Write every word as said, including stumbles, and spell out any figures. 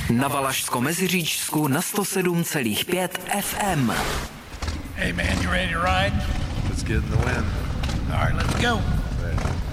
Na Valašsko-Meziříčsku na sto sedm celá pět F M. Hey man, you ready to ride? Let's get in the wind. All right, let's go. Ready.